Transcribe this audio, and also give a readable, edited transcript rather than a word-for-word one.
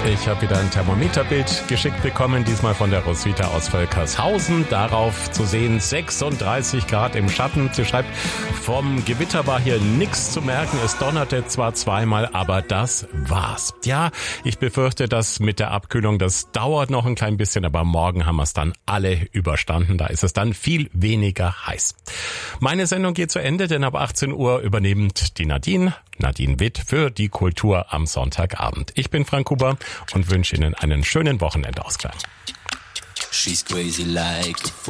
Ich habe wieder ein Thermometerbild geschickt bekommen, diesmal von der Roswitha aus Völkershausen. Darauf zu sehen 36 Grad im Schatten. Sie schreibt, vom Gewitter war hier nichts zu merken. Es donnerte zwar zweimal, aber das war's. Ja, ich befürchte, dass mit der Abkühlung, das dauert noch ein klein bisschen, aber morgen haben wir es dann alle überstanden. Da ist es dann viel weniger heiß. Meine Sendung geht zu Ende, denn ab 18 Uhr übernimmt die Nadine Witt für die Kultur am Sonntagabend. Ich bin Frank Huber und wünsche Ihnen einen schönen Wochenendausklang. She's crazy like a